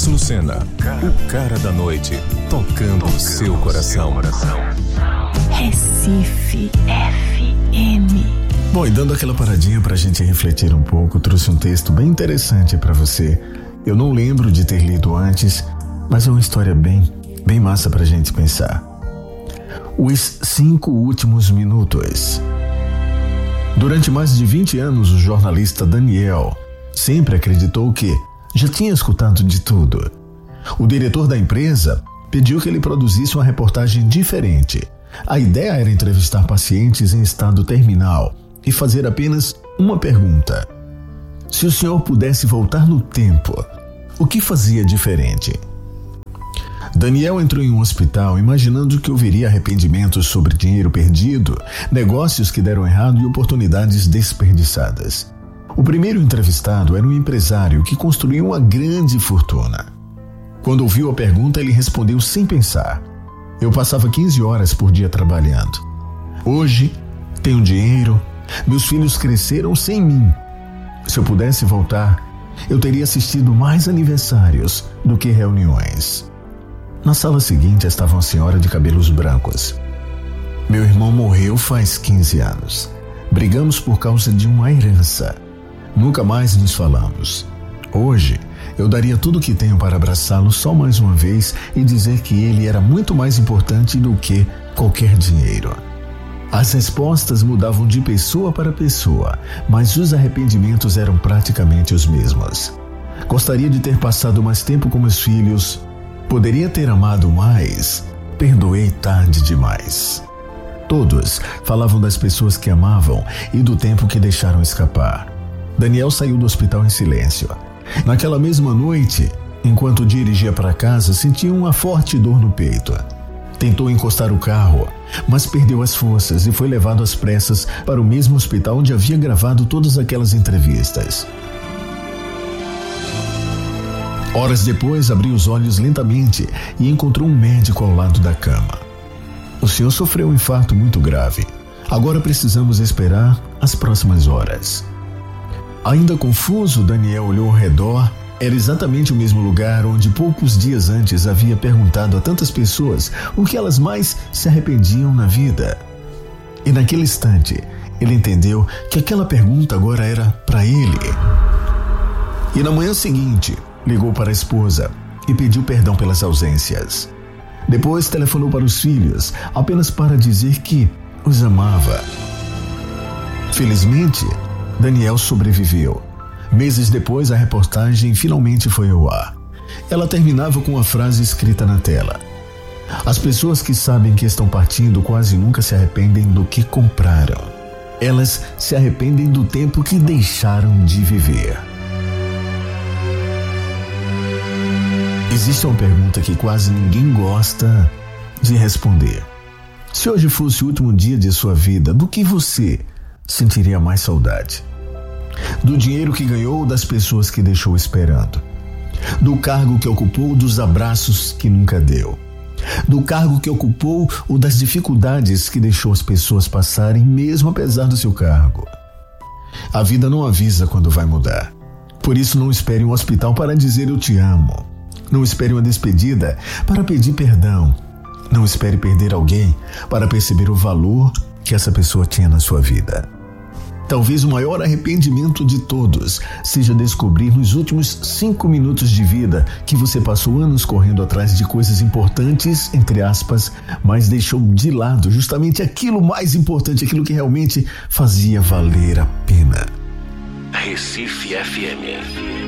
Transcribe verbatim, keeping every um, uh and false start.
Carlos Lucena, o cara da noite, tocando o seu coração. Recife F M. Bom, e dando aquela paradinha pra gente refletir um pouco, trouxe um texto bem interessante pra você. Eu não lembro de ter lido antes, mas é uma história bem, bem massa pra gente pensar. Os cinco últimos minutos. Durante mais de vinte anos, o jornalista Daniel sempre acreditou que já tinha escutado de tudo. O diretor da empresa pediu que ele produzisse uma reportagem diferente. A ideia era entrevistar pacientes em estado terminal e fazer apenas uma pergunta. Se o senhor pudesse voltar no tempo, o que fazia diferente? Daniel entrou em um hospital imaginando que ouviria arrependimentos sobre dinheiro perdido, negócios que deram errado e oportunidades desperdiçadas. O primeiro entrevistado era um empresário que construiu uma grande fortuna. Quando ouviu a pergunta, ele respondeu sem pensar. Eu passava quinze horas por dia trabalhando. Hoje, tenho dinheiro, meus filhos cresceram sem mim. Se eu pudesse voltar, eu teria assistido mais aniversários do que reuniões. Na sala seguinte estava uma senhora de cabelos brancos. Meu irmão morreu faz quinze anos. Brigamos por causa de uma herança. Nunca mais nos falamos. Hoje, eu daria tudo o que tenho para abraçá-lo só mais uma vez e dizer que ele era muito mais importante do que qualquer dinheiro. As respostas mudavam de pessoa para pessoa, mas os arrependimentos eram praticamente os mesmos. Gostaria de ter passado mais tempo com meus filhos. Poderia ter amado mais. Perdoei tarde demais. Todos falavam das pessoas que amavam e do tempo que deixaram escapar. Daniel saiu do hospital em silêncio. Naquela mesma noite, enquanto dirigia para casa, sentia uma forte dor no peito. Tentou encostar o carro, mas perdeu as forças e foi levado às pressas para o mesmo hospital onde havia gravado todas aquelas entrevistas. Horas depois, abriu os olhos lentamente e encontrou um médico ao lado da cama. O senhor sofreu um infarto muito grave. Agora precisamos esperar as próximas horas. Ainda confuso, Daniel olhou ao redor. Era exatamente o mesmo lugar onde poucos dias antes havia perguntado a tantas pessoas o que elas mais se arrependiam na vida. E naquele instante, ele entendeu que aquela pergunta agora era para ele. E na manhã seguinte, ligou para a esposa e pediu perdão pelas ausências. Depois telefonou para os filhos, apenas para dizer que os amava. Felizmente, Daniel sobreviveu. Meses depois, a reportagem finalmente foi ao ar. Ela terminava com uma frase escrita na tela. As pessoas que sabem que estão partindo quase nunca se arrependem do que compraram. Elas se arrependem do tempo que deixaram de viver. Existe uma pergunta que quase ninguém gosta de responder. Se hoje fosse o último dia de sua vida, do que você sentiria mais saudade? Do dinheiro que ganhou ou das pessoas que deixou esperando? Do cargo que ocupou ou dos abraços que nunca deu? Do cargo que ocupou ou das dificuldades que deixou as pessoas passarem mesmo apesar do seu cargo? A vida não avisa quando vai mudar. Por isso não espere um hospital para dizer eu te amo. Não espere uma despedida para pedir perdão. Não espere perder alguém para perceber o valor que essa pessoa tinha na sua vida. Talvez o maior arrependimento de todos seja descobrir nos últimos cinco minutos de vida que você passou anos correndo atrás de coisas importantes, entre aspas, mas deixou de lado justamente aquilo mais importante, aquilo que realmente fazia valer a pena. Recife F M.